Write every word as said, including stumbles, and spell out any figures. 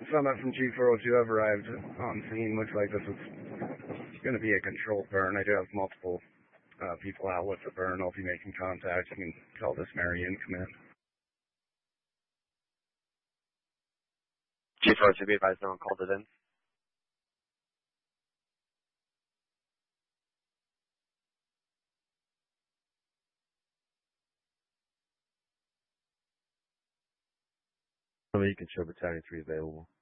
Summit from G four oh two have arrived on scene. Looks like this is going to be a controlled burn. I do have multiple uh, people out with the burn. I'll be making contact. You can call this Marion command. G four oh two, be advised, no one called it in. You can show battalion three available.